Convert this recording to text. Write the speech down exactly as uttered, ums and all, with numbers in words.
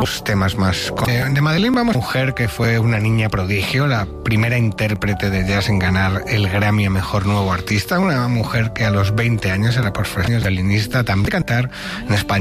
los temas más... De Madeleine vamos a mujer que fue una niña prodigio, la primera intérprete de jazz en ganar el Grammy a Mejor Nuevo Artista, una mujer que a los veinte años era profesional violinista, también cantar en español.